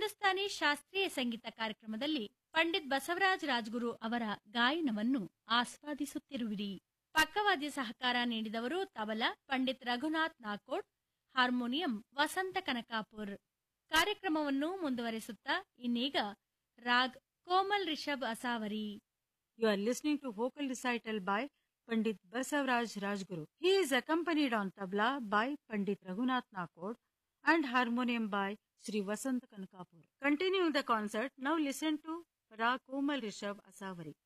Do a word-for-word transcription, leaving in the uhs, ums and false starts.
ಹಿಂದೂಸ್ತಾನಿ ಶಾಸ್ತ್ರೀಯ ಸಂಗೀತ ಕಾರ್ಯಕ್ರಮದಲ್ಲಿ ಪಂಡಿತ್ ಬಸವರಾಜ್ ರಾಜ್ಗುರು ಅವರ ಗಾಯನವನ್ನು ಆಸ್ವಾದಿಸುತ್ತಿರುವಿರಿ. ಪಕ್ಕವಾದ್ಯ ಸಹಕಾರ ನೀಡಿದವರು ತಬಲಾ ಪಂಡಿತ್ ರಘುನಾಥ್ ನಾಕೋಡ್, ಹಾರ್ಮೋನಿಯಂ ವಸಂತ ಕನಕಾಪುರ್. ಕಾರ್ಯಕ್ರಮವನ್ನು ಮುಂದುವರೆಸುತ್ತಾ ಇನ್ನೀಗ raag Komal Rishabh Asavari. You are listening to vocal recital by Pandit Basavaraj Rajguru. He is accompanied on tabla by Pandit Raghunath Nakod and harmonium by Sri Vasant Kankapur. Continuing the concert, now listen to Rag Komal Rishabh Asavari.